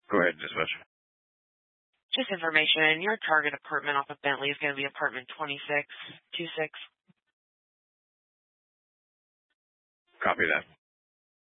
Go ahead, dispatch. Just information, your target apartment off of Bentley is going to be apartment 2626. Copy that.